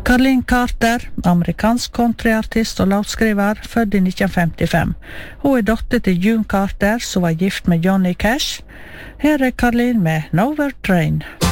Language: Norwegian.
Carlene Carter, amerikansk countryartist og låtskriver, født i 1955. Hun dotter til June Carter, som var gift med Johnny Cash. Her Carlene med Nowhere Train.